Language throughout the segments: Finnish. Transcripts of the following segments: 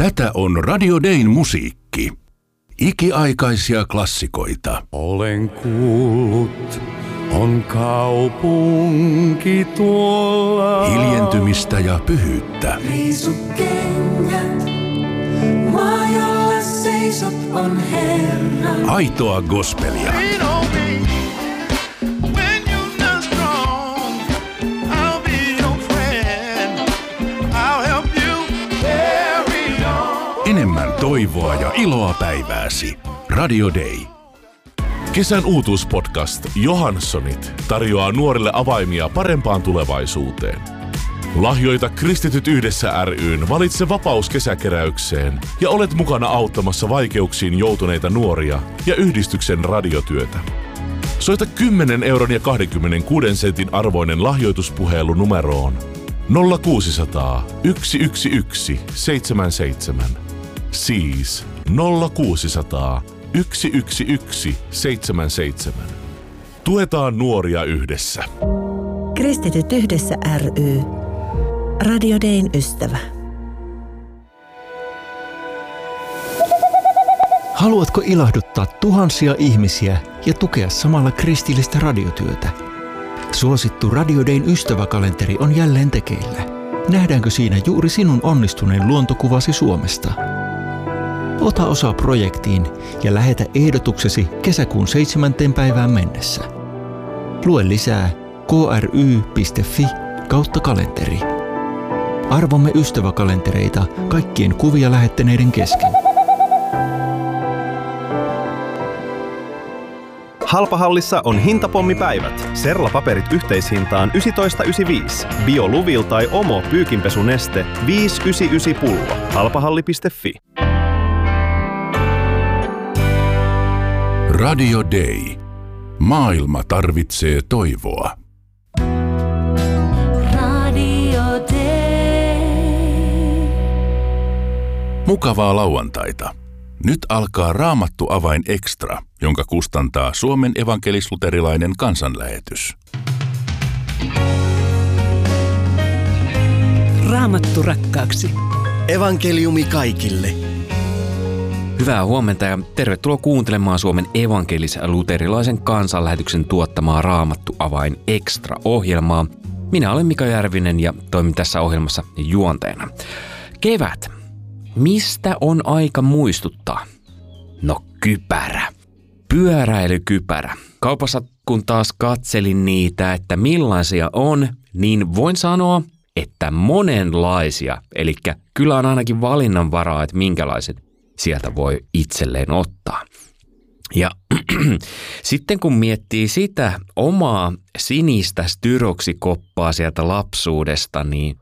Tätä on Radio Dayn musiikki. Ikiaikaisia klassikoita. Olen kuullut, on kaupunki tuolla. Hiljentymistä ja pyhyyttä. Riisukengät, maa jolla seisot on Herra. Aitoa gospelia. Enemmän toivoa ja iloa päivääsi. Radio Day. Kesän uutuuspodcast Johanssonit tarjoaa nuorille avaimia parempaan tulevaisuuteen. Lahjoita Kristityt yhdessä ry:n Valitse vapaus kesäkeräykseen ja olet mukana auttamassa vaikeuksiin joutuneita nuoria ja yhdistyksen radiotyötä. Soita 10 euron ja 26 sentin arvoinen lahjoituspuhelu numeroon 0600 111 77. Siis 0600 111 77. Tuetaan nuoria yhdessä. Kristityt yhdessä ry. Radio Dayn ystävä. Haluatko ilahduttaa tuhansia ihmisiä ja tukea samalla kristillistä radiotyötä? Suosittu Radio Dayn ystäväkalenteri on jälleen tekeillä. Nähdäänkö siinä juuri sinun onnistuneen luontokuvasi Suomesta? Ota osaa projektiin ja lähetä ehdotuksesi kesäkuun 7. päivään mennessä. Lue lisää kry.fi/kalenteri. Arvomme ystäväkalentereita kaikkien kuvia lähettäneiden kesken. Halpahallissa on hintapommipäivät. Serlapaperit yhteishintaan 19,95. BioLuvil tai Omo pyykinpesuneste 5,99 pullo. Halpahalli.fi. Radio Day. Maailma tarvitsee toivoa. Radio Day. Mukavaa lauantaita. Nyt alkaa Raamattu avain extra, jonka kustantaa Suomen evankelis-luterilainen kansanlähetys. Raamattu rakkaaksi. Evankeliumi kaikille. Hyvää huomenta ja tervetuloa kuuntelemaan Suomen evankelis-luterilaisen kansanlähetyksen tuottamaa Raamattu avain extra-ohjelmaa. Minä olen Mika Järvinen ja toimin tässä ohjelmassa juontajana. Kevät. Mistä on aika muistuttaa? No kypärä. Pyöräilykypärä. Kaupassa kun taas katselin niitä, että millaisia on, niin voin sanoa, että monenlaisia. Eli kyllä on ainakin valinnanvaraa, että minkälaiset sieltä voi itselleen ottaa. Ja sitten kun miettii sitä omaa sinistä styrokskoppaa sieltä lapsuudesta, niin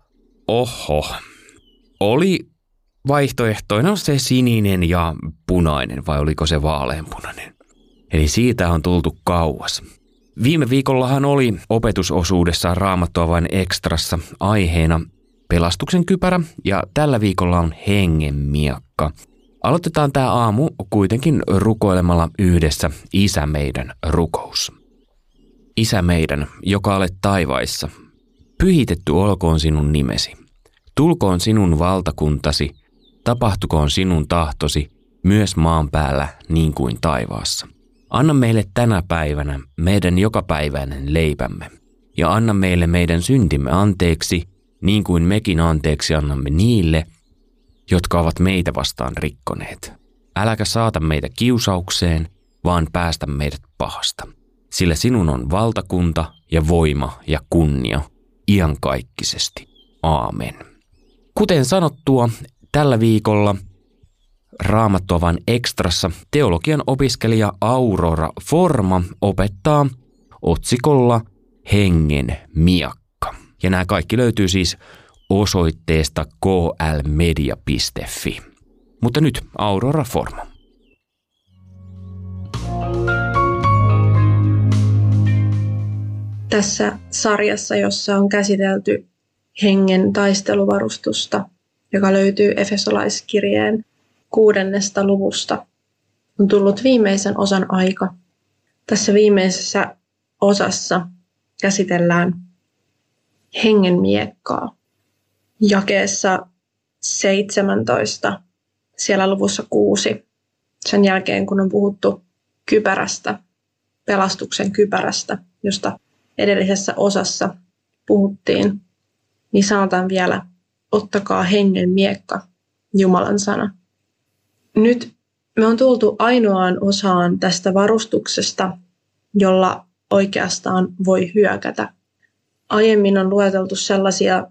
oli vaihtoehtoina se sininen ja punainen, vai oliko se vaaleanpunainen? Eli siitä on tultu kauas. Viime viikollahan oli opetusosuudessa Raamattu avain extrassa aiheena pelastuksen kypärä ja tällä viikolla on hengen miekka. Aloitetaan tämä aamu kuitenkin rukoilemalla yhdessä Isä meidän rukous. Isä meidän, joka olet taivaissa, pyhitetty olkoon sinun nimesi. Tulkoon sinun valtakuntasi, tapahtukoon sinun tahtosi, myös maan päällä niin kuin taivaassa. Anna meille tänä päivänä meidän jokapäiväinen leipämme, ja anna meille meidän syntimme anteeksi, niin kuin mekin anteeksi annamme niille, jotka ovat meitä vastaan rikkoneet. Äläkä saata meitä kiusaukseen, vaan päästä meidät pahasta. Sillä sinun on valtakunta ja voima ja kunnia iankaikkisesti. Aamen. Kuten sanottua, tällä viikolla Raamattu avain extrassa teologian opiskelija Aurora Forma opettaa otsikolla Hengen miekka. Ja nämä kaikki löytyy siis osoitteesta klmedia.fi. Mutta nyt Aurora Forma. Tässä sarjassa, jossa on käsitelty hengen taisteluvarustusta, joka löytyy Efesolaiskirjeen 6. luvusta, on tullut viimeisen osan aika. Tässä viimeisessä osassa käsitellään hengen miekkaa. Jakeessa 17 siellä luvussa 6. Sen jälkeen, kun on puhuttu kypärästä, pelastuksen kypärästä, josta edellisessä osassa puhuttiin, niin sanotaan vielä, ottakaa hengen miekka, Jumalan sana. Nyt me on tultu ainoaan osaan tästä varustuksesta, jolla oikeastaan voi hyökätä. Aiemmin on lueteltu sellaisia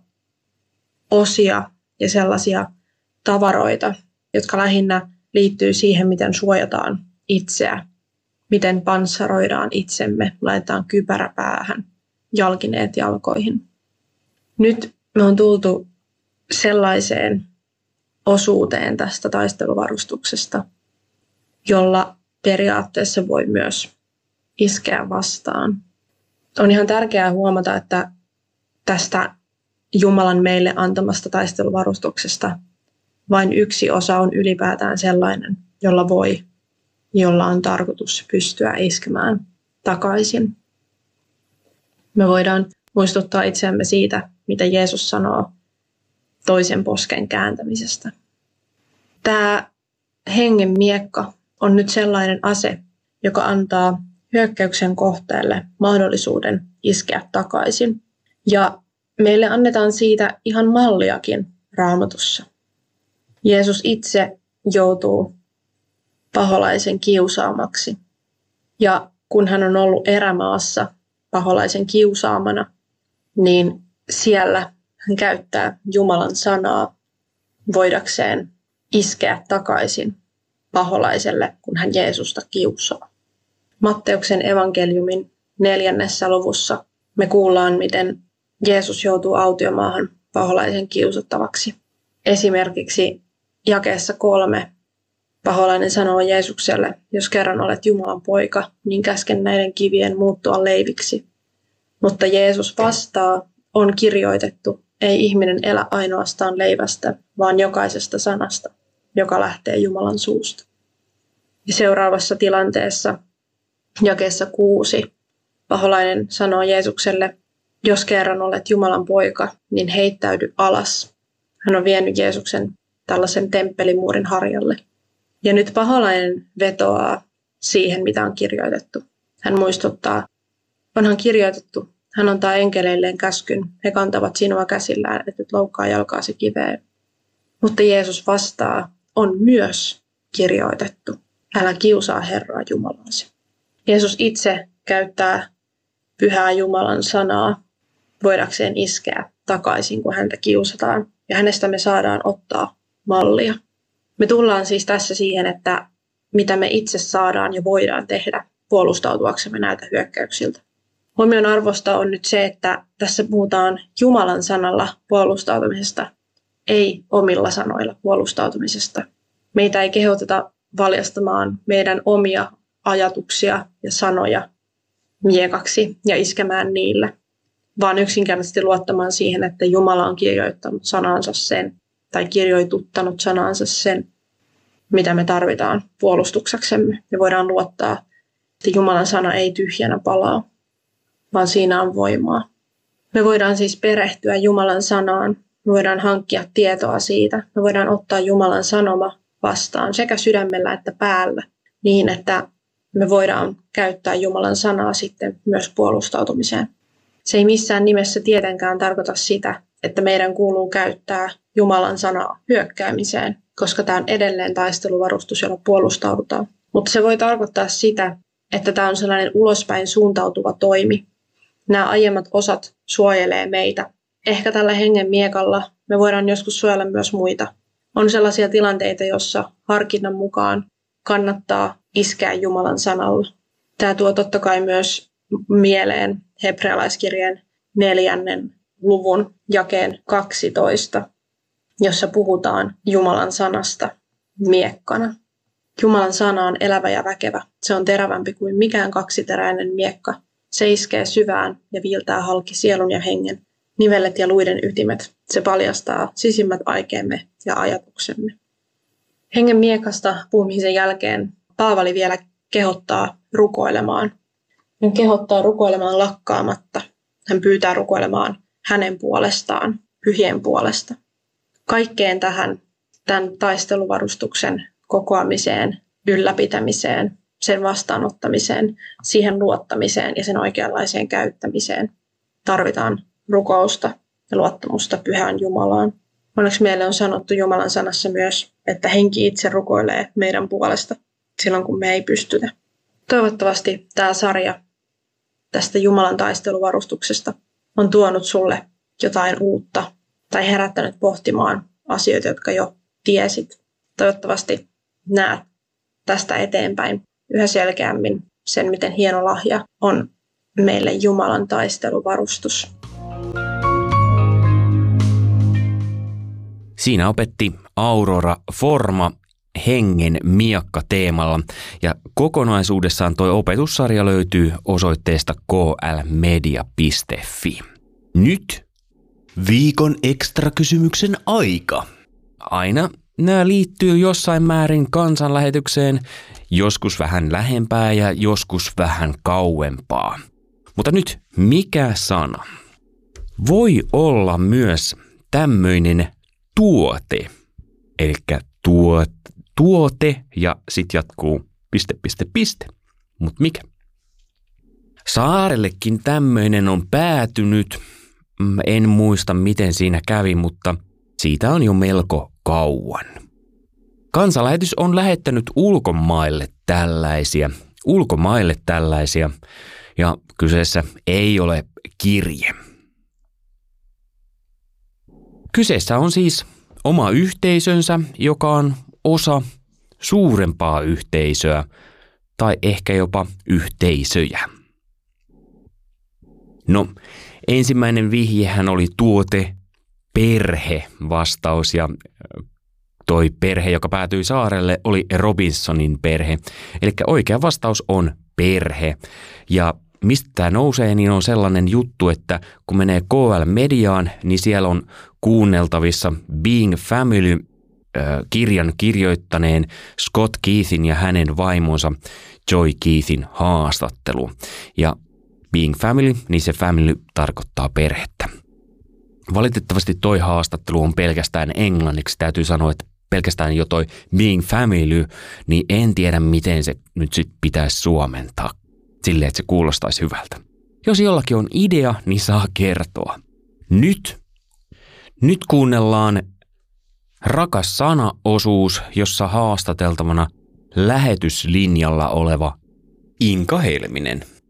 osia ja sellaisia tavaroita, jotka lähinnä liittyy siihen, miten suojataan itseä, miten panssaroidaan itsemme, laitetaan kypärä päähän, jalkineet jalkoihin. Nyt me on tultu sellaiseen osuuteen tästä taisteluvarustuksesta, jolla periaatteessa voi myös iskeä vastaan. On ihan tärkeää huomata, että tästä Jumalan meille antamasta taisteluvarustuksesta vain yksi osa on ylipäätään sellainen, jolla on tarkoitus pystyä iskemään takaisin. Me voidaan muistuttaa itseämme siitä, mitä Jeesus sanoo toisen posken kääntämisestä. Tämä hengen miekka on nyt sellainen ase, joka antaa hyökkäyksen kohteelle mahdollisuuden iskeä takaisin. Ja meille annetaan siitä ihan malliakin Raamatussa. Jeesus itse joutuu paholaisen kiusaamaksi. Ja kun hän on ollut erämaassa paholaisen kiusaamana, niin siellä hän käyttää Jumalan sanaa voidakseen iskeä takaisin paholaiselle, kun hän Jeesusta kiusaa. Matteuksen evankeliumin 4. luvussa me kuullaan, miten Jeesus joutuu autiomaahan paholaisen kiusattavaksi. Esimerkiksi jakeessa 3 paholainen sanoo Jeesukselle, jos kerran olet Jumalan poika, niin käsken näiden kivien muuttua leiviksi. Mutta Jeesus vastaa, on kirjoitettu, ei ihminen elä ainoastaan leivästä, vaan jokaisesta sanasta, joka lähtee Jumalan suusta. Ja seuraavassa tilanteessa, jakeessa 6, paholainen sanoo Jeesukselle, jos kerran olet Jumalan poika, niin heittäydy alas. Hän on vienyt Jeesuksen tällaisen temppelimuurin harjalle. Ja nyt paholainen vetoaa siihen, mitä on kirjoitettu. Hän muistuttaa, onhan kirjoitettu, hän antaa enkeleilleen käskyn, he kantavat sinua käsillään, että et loukkaa jalkaasi kiveen. Mutta Jeesus vastaa, on myös kirjoitettu, älä kiusaa Herraa Jumalasi. Jeesus itse käyttää pyhää Jumalan sanaa voidakseen iskeä takaisin, kun häntä kiusataan. Ja hänestä me saadaan ottaa mallia. Me tullaan siis tässä siihen, että mitä me itse saadaan ja voidaan tehdä puolustautuaksemme näiltä hyökkäyksiltä. Huomion arvosta on nyt se, että tässä puhutaan Jumalan sanalla puolustautumisesta, ei omilla sanoilla puolustautumisesta. Meitä ei kehoteta valjastamaan meidän omia ajatuksia ja sanoja miekaksi ja iskemään niillä, vaan yksinkertaisesti luottamaan siihen, että Jumala on kirjoittanut sanansa sen, tai kirjoituttanut sanansa sen, mitä me tarvitaan puolustukseksemme. Ja voidaan luottaa, että Jumalan sana ei tyhjänä palaa, vaan siinä on voimaa. Me voidaan siis perehtyä Jumalan sanaan, me voidaan hankkia tietoa siitä, me voidaan ottaa Jumalan sanoma vastaan sekä sydämellä että päällä, niin että me voidaan käyttää Jumalan sanaa sitten myös puolustautumiseen. Se ei missään nimessä tietenkään tarkoita sitä, että meidän kuuluu käyttää Jumalan sanaa hyökkäämiseen, koska tämä on edelleen taisteluvarustus, jolla puolustaudutaan. Mutta se voi tarkoittaa sitä, että tämä on sellainen ulospäin suuntautuva toimi. Nämä aiemmat osat suojelee meitä. Ehkä tällä hengen miekalla me voidaan joskus suojella myös muita. On sellaisia tilanteita, joissa harkinnan mukaan kannattaa iskeä Jumalan sanalla. Tämä tuo totta kai myös mieleen hebrealaiskirjeen 4. luvun jakeen 12, jossa puhutaan Jumalan sanasta miekkana. Jumalan sana on elävä ja väkevä. Se on terävämpi kuin mikään kaksiteräinen miekka. Se iskee syvään ja viiltää halki sielun ja hengen, nivelet ja luiden ytimet. Se paljastaa sisimmät aikeemme ja ajatuksemme. Hengen miekasta puhumisen jälkeen Paavali vielä kehottaa rukoilemaan. Hän kehottaa rukoilemaan lakkaamatta. Hän pyytää rukoilemaan hänen puolestaan, pyhien puolesta. Kaikkeen tähän tämän taisteluvarustuksen kokoamiseen, ylläpitämiseen, sen vastaanottamiseen, siihen luottamiseen ja sen oikeanlaiseen käyttämiseen tarvitaan rukousta ja luottamusta Pyhään Jumalaan. Onneksi meille on sanottu Jumalan sanassa myös, että henki itse rukoilee meidän puolesta silloin, kun me ei pystytä. Toivottavasti tämä sarja tästä Jumalan taisteluvarustuksesta on tuonut sulle jotain uutta tai herättänyt pohtimaan asioita, jotka jo tiesit. Toivottavasti näet tästä eteenpäin yhä selkeämmin sen, miten hieno lahja on meille Jumalan taisteluvarustus. Siinä opetti Aurora Forma hengen miakka teemalla ja kokonaisuudessaan toi opetussarja löytyy osoitteesta klmedia.fi. Nyt viikon ekstrakysymyksen aika. Aina nämä liittyy jossain määrin kansanlähetykseen, joskus vähän lähempää ja joskus vähän kauempaa. Mutta nyt mikä sana? Voi olla myös tämmöinen tuote, eli tuote ja sitten jatkuu ... Mut mikä? Saarellekin tämmöinen on päätynyt. En muista miten siinä kävi, mutta siitä on jo melko kauan. Kansanlähetys on lähettänyt ulkomaille tällaisia ja kyseessä ei ole kirje. Kyseessä on siis oma yhteisönsä, joka on osa suurempaa yhteisöä tai ehkä jopa yhteisöjä. No, ensimmäinen vihjehän oli tuote perhe vastaus ja toi perhe, joka päätyi saarelle, oli Robinsonin perhe. Eli oikea vastaus on perhe. Ja mistä tämä nousee, niin on sellainen juttu, että kun menee KL-mediaan, niin siellä on kuunneltavissa Being Family kirjan kirjoittaneen Scott Keithin ja hänen vaimonsa Joy Keithin haastattelu. Ja Being Family, niin se family tarkoittaa perhettä. Valitettavasti toi haastattelu on pelkästään englanniksi. Täytyy sanoa, että pelkästään jo toi Being Family, niin en tiedä miten se nyt sit pitäisi suomentaa silleen, että se kuulostaisi hyvältä. Jos jollakin on idea, niin saa kertoa. Nyt kuunnellaan Rakas sana-osuus, jossa haastateltavana lähetyslinjalla oleva Inka Helminen.